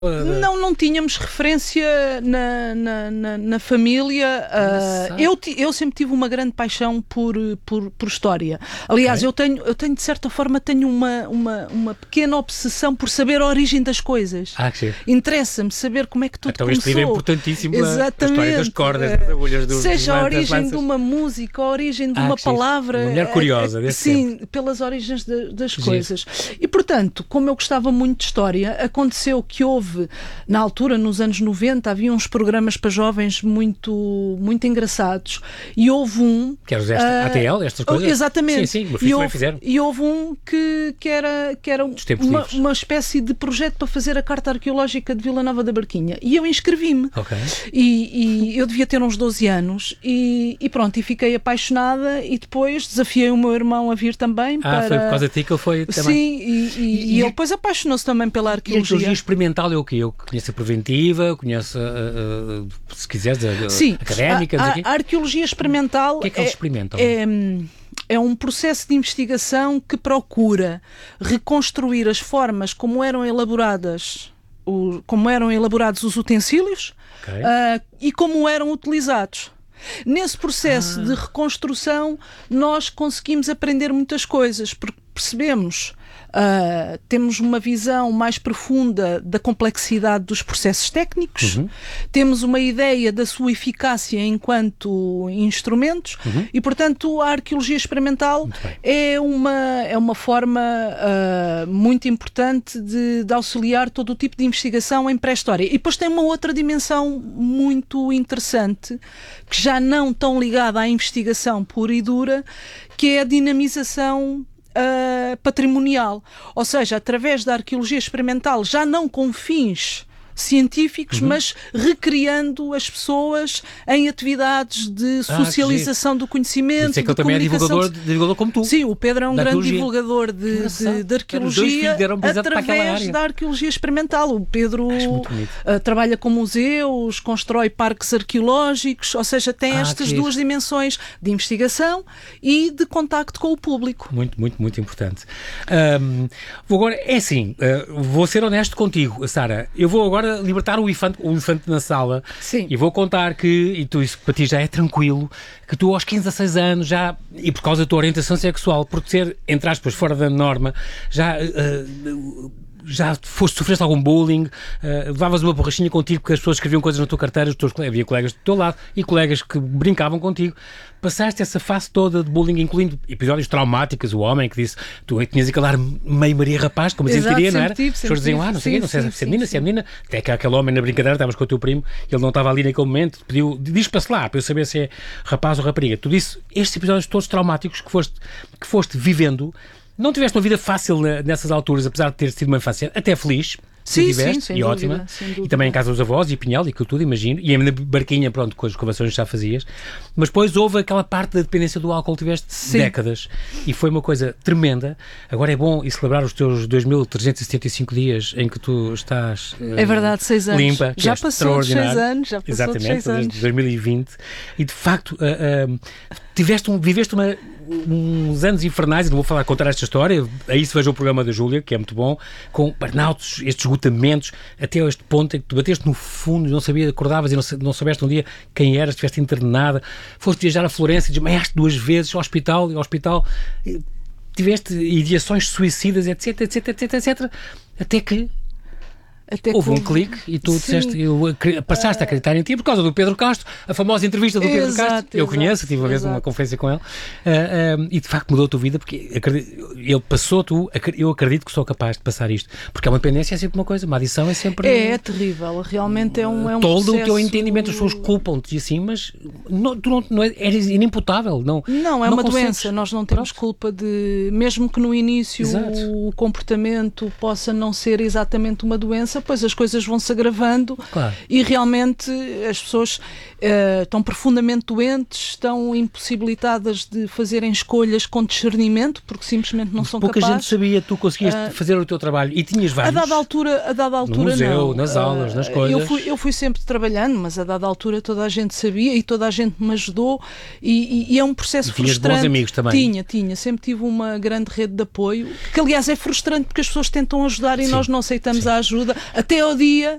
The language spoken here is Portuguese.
Não tínhamos referência na família. Eu sempre tive uma grande paixão por história. Aliás, eu tenho, de certa forma, uma pequena obsessão por saber a origem das coisas. Interessa-me saber como é que tudo começou. Este livro é importantíssimo. Exatamente. A história das cordas, das agulhas, seja a origem de uma música, a origem de uma palavra. Uma mulher curiosa, sim, pelas origens das coisas. E, portanto, como eu gostava muito de história, aconteceu que houve, na altura, nos anos 90, havia uns programas para jovens muito engraçados, e houve um... Que era o ATL, estas coisas? Exatamente. Sim, mas também fizeram. E houve um que era uma espécie de projeto para fazer a Carta Arqueológica de Vila Nova da Barquinha. E eu inscrevi-me. E eu devia ter uns 12 anos, e pronto, e fiquei apaixonada, e depois desafiei o meu irmão a vir também. Foi por causa de ti que ele foi também? Sim, e ele depois apaixonou-se também pela arqueologia. E a arqueologia experimental é o quê? Eu conheço a preventiva, conheço, se quiseres, a académica. A arqueologia experimental... O que é que eles experimentam? É um processo de investigação que procura reconstruir as formas como eram elaborados os utensílios e como eram utilizados. Nesse processo de reconstrução, nós conseguimos aprender muitas coisas, porque percebemos... temos uma visão mais profunda da complexidade dos processos técnicos, temos uma ideia da sua eficácia enquanto instrumentos e, portanto, a arqueologia experimental é uma forma muito importante de auxiliar todo o tipo de investigação em pré-história. E depois tem uma outra dimensão muito interessante, que já não tão ligada à investigação pura e dura, que é a dinamização patrimonial, ou seja, através da arqueologia experimental, já não com fins científicos, mas recriando as pessoas em atividades de socialização do conhecimento. Isso é que ele também é divulgador como tu. Sim, o Pedro é um grande divulgador de arqueologia através da arqueologia experimental. O Pedro trabalha com museus, constrói parques arqueológicos, ou seja, tem estas duas dimensões de investigação e de contacto com o público. Muito importante. Vou ser honesto contigo, Sara. Eu vou agora libertar o elefante na sala. Sim. E vou contar que, isso para ti já é tranquilo, que tu aos 15 a 6 anos já, e por causa da tua orientação sexual, por ser, entre aspas, fora da norma, já sofreste algum bullying, levavas uma borrachinha contigo porque as pessoas escreviam coisas na tua carteira, havia colegas do teu lado e colegas que brincavam contigo. Passaste essa fase toda de bullying, incluindo episódios traumáticos, o homem que disse, tu tinhas aquele ar meio Maria Rapaz, como a gente queria, não era? As pessoas diziam, não sei se é menina, até que aquele homem na brincadeira, estavas com o teu primo, ele não estava ali naquele momento, pediu, diz-se lá, para eu saber se é rapaz ou rapariga. Tu disse, estes episódios todos traumáticos que foste vivendo, não tiveste uma vida fácil nessas alturas, apesar de ter sido uma infância até feliz. Sim, e ótima. E também em casa dos avós e Pinhal e aquilo tudo, imagino. E na barquinha, pronto, com as escovações já fazias. Mas depois houve aquela parte da dependência do álcool, tiveste décadas. E foi uma coisa tremenda. Agora é bom celebrar os teus 2.375 dias em que tu estás é verdade, 6 anos. Limpa. Já passou dos 6 anos. Exatamente, desde 2020. E de facto, viveste uns anos infernais, não vou contar esta história, aí se veja o programa da Júlia, que é muito bom, com burnouts, estes esgotamentos, até este ponto em que tu bateste no fundo, não sabias, acordavas e não soubeste um dia quem eras, estiveste internada, foste viajar a Florença e desmaiaste 2 vezes ao hospital, tiveste ideações suicidas, etc, até que houve um clique e tu disseste, passaste a acreditar em ti por causa do Pedro Castro, a famosa entrevista do Pedro Castro, eu conheço, tive uma vez uma conferência com ele, e de facto mudou a tua vida, porque ele passou, eu acredito que sou capaz de passar isto, porque uma dependência é sempre uma coisa, uma adição é sempre... É terrível, realmente é um todo processo... o teu entendimento, as pessoas culpam-te assim, mas tu não eres inimputável, não é uma doença, nós não temos culpa de, mesmo que no início o comportamento possa não ser exatamente uma doença, depois as coisas vão-se agravando e realmente as pessoas estão profundamente doentes, estão impossibilitadas de fazerem escolhas com discernimento, porque simplesmente não são capazes. Pouca gente sabia, tu conseguias fazer o teu trabalho e tinhas vários. A dada altura no museu, não. Nas aulas, nas coisas. Eu fui sempre trabalhando, mas a dada altura toda a gente sabia e toda a gente me ajudou e é um processo frustrante. Tinhas bons amigos também? Tinha, sempre tive uma grande rede de apoio, que aliás é frustrante porque as pessoas tentam ajudar e nós não aceitamos a ajuda. Até ao dia